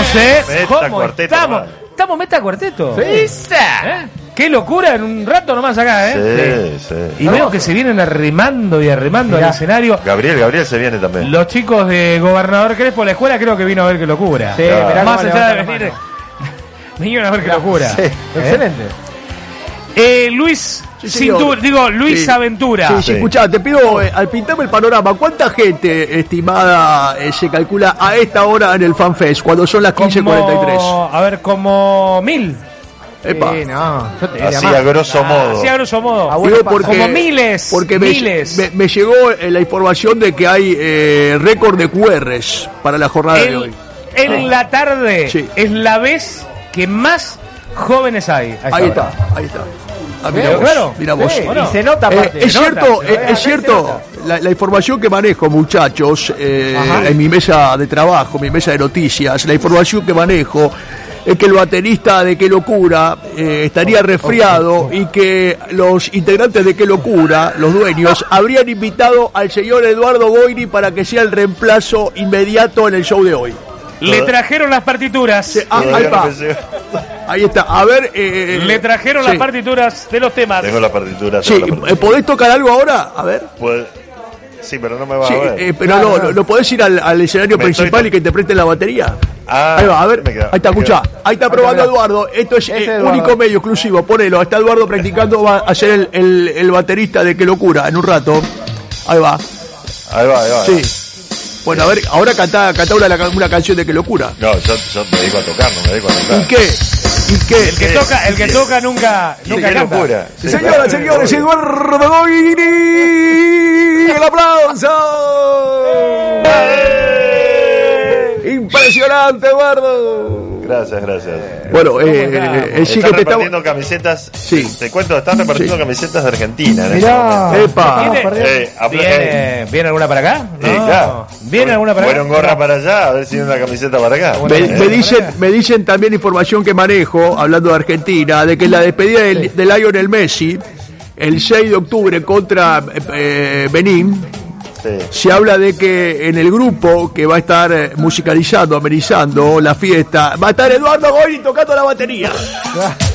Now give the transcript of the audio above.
¿Cómo estamos? Estamos meta cuarteto. Sí. Qué locura en un rato nomás acá, Sí. Y veo que se vienen arrimando al escenario. Gabriel se viene también. Los chicos de Gobernador Crespo, la escuela creo que vino a ver qué locura. Sí, mirá más cómo allá de levanta la venir, vinieron a ver qué locura. Sí. Excelente. Luis señor. Luis Aventura. Sí, escuchá, te pido, al pintarme el panorama, ¿cuánta gente estimada se calcula a esta hora en el FanFest, cuando son las 15:43? A ver, como 1000. Epa. Sí, no. Yo te diría Así más. a grosso modo. Así a grosso modo. Digo porque- como miles. Porque me llegó la información de que hay récord de QRs para la jornada de hoy. En la tarde Sí. es la vez que más jóvenes hay. Ahí está. Ah, mirá vos, Claro. mirá vos. Sí, Bueno, y se nota aparte. Es se nota, cierto, se nota. es cierto, la información que manejo, muchachos, en mi mesa de trabajo, mi mesa de noticias, la información que manejo es que el baterista de Qué Locura estaría resfriado y que los integrantes de Qué Locura, los dueños, habrían invitado al señor Eduardo Goiri para que sea el reemplazo inmediato en el show de hoy. Le trajeron las partituras. Ahí va. Ahí está. A ver. Le trajeron sí. las partituras de los temas. Tengo la partitura. Sí, ¿podés tocar algo ahora? A ver. Sí, pero no me va Sí, a ver. pero no podés ir al escenario principal y que te presten la batería. Ah, Ahí va, a ver. me queda, Ahí está, me escuchá. queda. Ahí está probando Eduardo. Esto es Eduardo. único medio exclusivo. Ponelo. Está Eduardo practicando. Va a ser el baterista de Qué Locura en un rato. Ahí va. Ahí va. Sí. Bueno, a ver, ahora cantá una canción de Qué Locura. No, yo me dedico a tocar, no me dedico a cantar. ¿Y qué? El que toca nunca Qué canta. locura. Sí, Señoras, señores, Eduardo Goiri. ¡El aplauso! Impresionante, Eduardo. Gracias. Bueno, sí Están que te repartiendo camisetas. Sí. Te cuento, están repartiendo Sí. camisetas de Argentina en Mirá. este Epa. ¿Viene alguna para acá? No. claro. ¿Viene alguna para acá? Fueron gorra para allá, a ver si hay una camiseta para acá. Me dicen también información que manejo, hablando de Argentina, de que la despedida de Lionel Messi, el 6 de octubre contra Benín, Sí. se habla de que en el grupo que va a estar musicalizando, amenizando la fiesta, va a estar Eduardo Goiri tocando la batería.